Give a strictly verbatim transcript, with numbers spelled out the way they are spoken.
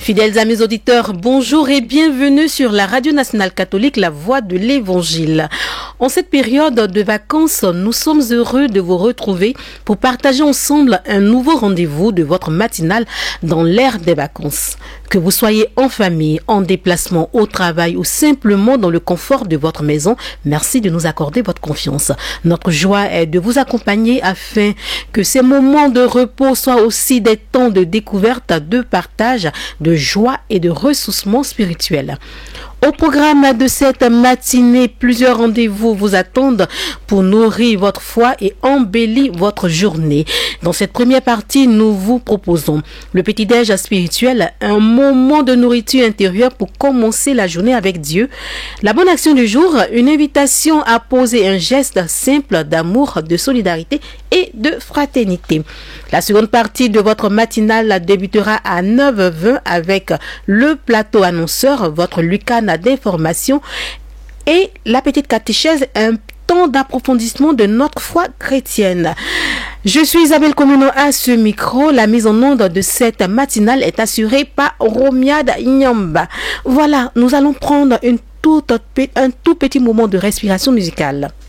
Fidèles amis auditeurs, bonjour et bienvenue sur la Radio Nationale Catholique, la voix de l'Évangile. En cette période de vacances, nous sommes heureux de vous retrouver pour partager ensemble un nouveau rendez-vous de votre matinale dans l'ère des vacances. Que vous soyez en famille, en déplacement, au travail ou simplement dans le confort de votre maison, merci de nous accorder votre confiance. Notre joie est de vous accompagner afin que ces moments de repos soient aussi des temps de découverte, de partage, de joie et de ressourcement spirituel. Au programme de cette matinée, plusieurs rendez-vous vous attendent pour nourrir votre foi et embellir votre journée. Dans cette première partie, nous vous proposons le petit-déj spirituel, un moment de nourriture intérieure pour commencer la journée avec Dieu. La bonne action du jour, une invitation à poser un geste simple d'amour, de solidarité et de fraternité. La seconde partie de votre matinale débutera à neuf heures vingt avec le plateau annonceur, votre Lucane d'information et la petite catéchèse, un temps d'approfondissement de notre foi chrétienne. Je suis Isabelle Communo à ce micro. La mise en onde de cette matinale est assurée par Romiade Nyamba. Voilà, nous allons prendre une toute, un tout petit moment de respiration musicale.